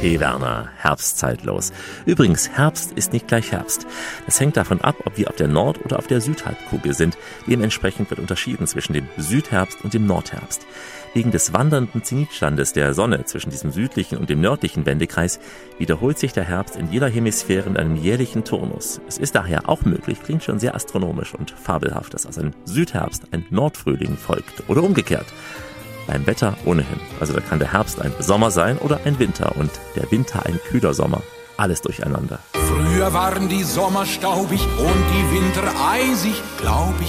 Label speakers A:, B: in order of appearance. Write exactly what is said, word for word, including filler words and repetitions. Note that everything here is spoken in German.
A: P. Werner, Herbstzeitlos. Übrigens, Herbst ist nicht gleich Herbst. Das hängt davon ab, ob wir auf der Nord- oder auf der Südhalbkugel sind. Dementsprechend wird unterschieden zwischen dem Südherbst und dem Nordherbst. Wegen des wandernden Zenitstandes der Sonne zwischen diesem südlichen und dem nördlichen Wendekreis wiederholt sich der Herbst in jeder Hemisphäre in einem jährlichen Turnus. Es ist daher auch möglich, klingt schon sehr astronomisch und fabelhaft, dass aus einem Südherbst ein Nordfrühling folgt oder umgekehrt. Beim Wetter ohnehin. Also da kann der Herbst ein Sommer sein oder ein Winter und der Winter ein kühler Sommer. Alles durcheinander.
B: Früher waren die Sommer staubig und die Winter eisig, glaub ich.